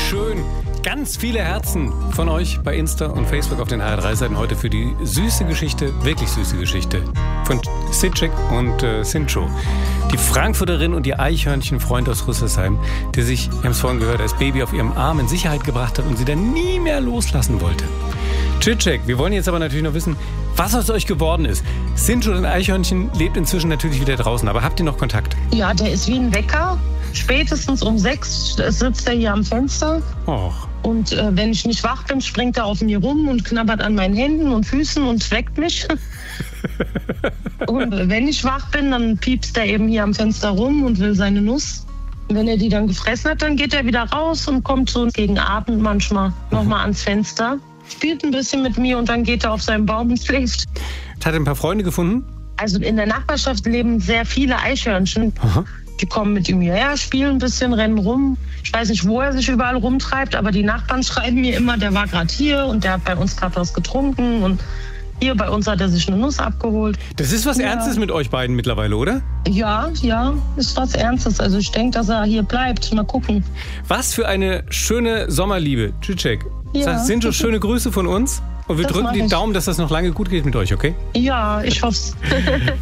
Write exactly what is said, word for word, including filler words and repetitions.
schön. Ganz viele Herzen von euch bei Insta und Facebook auf den H R drei Seiten heute für die süße Geschichte, wirklich süße Geschichte von Sitschek und äh, Sincho. Die Frankfurterin und ihr Eichhörnchenfreund aus Rüsselsheim, der sich, wir haben es vorhin gehört, als Baby auf ihrem Arm in Sicherheit gebracht hat und sie dann nie mehr loslassen wollte. Sitschek, wir wollen jetzt aber natürlich noch wissen, was aus euch geworden ist. Sincho, ein Eichhörnchen, lebt inzwischen natürlich wieder draußen, aber habt ihr noch Kontakt? Ja, der ist wie ein Wecker. Spätestens um sechs sitzt er hier am Fenster. Och. Und äh, wenn ich nicht wach bin, springt er auf mir rum und knabbert an meinen Händen und Füßen und weckt mich. Und wenn ich wach bin, dann piepst er eben hier am Fenster rum und will seine Nuss. Und wenn er die dann gefressen hat, dann geht er wieder raus und kommt so gegen Abend manchmal nochmal ans Fenster. Spielt ein bisschen mit mir und dann geht er auf seinen Baum und schläft. Hat er ein paar Freunde gefunden? Also in der Nachbarschaft leben sehr viele Eichhörnchen. Aha. Die kommen mit ihm hierher, spielen ein bisschen, rennen rum. Ich weiß nicht, wo er sich überall rumtreibt, aber die Nachbarn schreiben mir immer, der war gerade hier und der hat bei uns gerade was getrunken und hier bei uns hat er sich eine Nuss abgeholt. Das ist was Ja. Ernstes mit euch beiden mittlerweile, oder? Ja, ja, ist was Ernstes. Also ich denke, dass er hier bleibt. Mal gucken. Was für eine schöne Sommerliebe. Sitschek. Ja. Sind schon schöne Grüße von uns. Und wir Das drücken mach die ich. Daumen, dass das noch lange gut geht mit euch, okay? Ja, ich hoff's.